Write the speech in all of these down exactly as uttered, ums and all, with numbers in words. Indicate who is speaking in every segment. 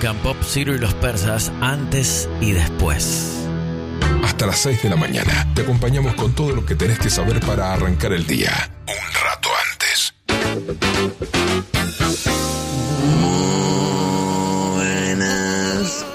Speaker 1: Rock and Pop, Ciro y los Persas, antes y después.
Speaker 2: Hasta las seis de la mañana te acompañamos con todo lo que tenés que saber para arrancar el día. Un rato antes.
Speaker 1: Buenas.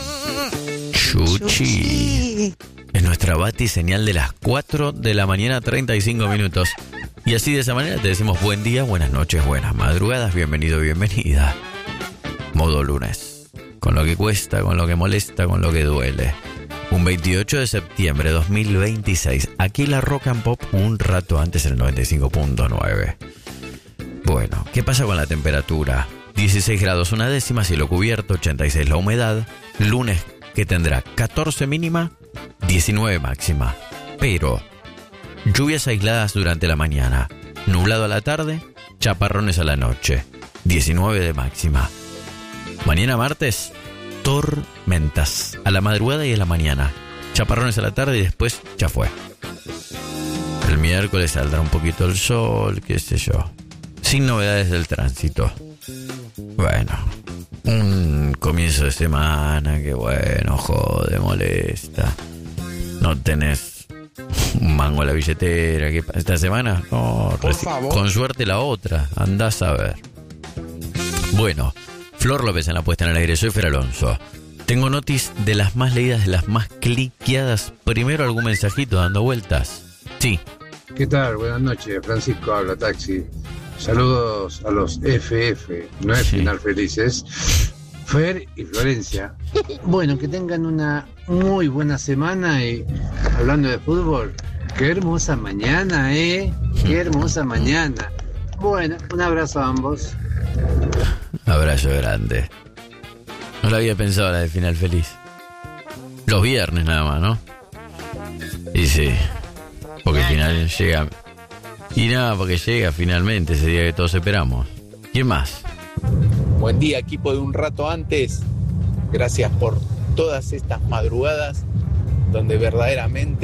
Speaker 1: Chuchi. Es nuestra bati señal de las cuatro de la mañana, treinta y cinco minutos. Y así de esa manera te decimos buen día, buenas noches, buenas madrugadas, bienvenido, bienvenida. Modo lunes. Con lo que cuesta, con lo que molesta, con lo que duele. Un veintiocho de septiembre de dos mil veintiséis. Aquí la Rock and Pop, un rato antes en el noventa y cinco punto nueve. Bueno, ¿qué pasa con la temperatura? dieciséis grados una décima, cielo cubierto, ochenta y seis la humedad. Lunes que tendrá catorce mínima, diecinueve máxima. Pero lluvias aisladas durante la mañana, nublado a la tarde, chaparrones a la noche, diecinueve de máxima. Mañana martes, tormentas a la madrugada y a la mañana, chaparrones a la tarde y después ya fue. El miércoles saldrá un poquito el sol, qué sé yo, sin novedades del tránsito. Bueno, un comienzo de semana que bueno, jode, molesta. No tenés un mango a la billetera. ¿Qué, esta semana? No,
Speaker 3: por
Speaker 1: reci-
Speaker 3: favor.
Speaker 1: Con suerte la otra. Andás a ver. Bueno, Flor López en la puesta en el aire. Soy Fer Alonso. Tengo notis de las más leídas, de las más cliqueadas. Primero algún mensajito dando vueltas. Sí.
Speaker 4: ¿Qué tal? Buenas noches. Francisco habla, taxi. Saludos a los F F. No es
Speaker 1: Sí.
Speaker 4: final felices. Fer y Florencia. Bueno, que tengan una muy buena semana y hablando de fútbol, qué hermosa mañana, ¿eh? Qué hermosa mañana. Bueno, un abrazo a ambos.
Speaker 1: Abrazo grande. No la había pensado la de final feliz. Los viernes nada más, ¿no? Y sí. Porque el final llega. Y nada, porque llega finalmente ese día que todos esperamos. ¿Quién más?
Speaker 3: Buen día, equipo de un rato antes. Gracias por todas estas madrugadas donde verdaderamente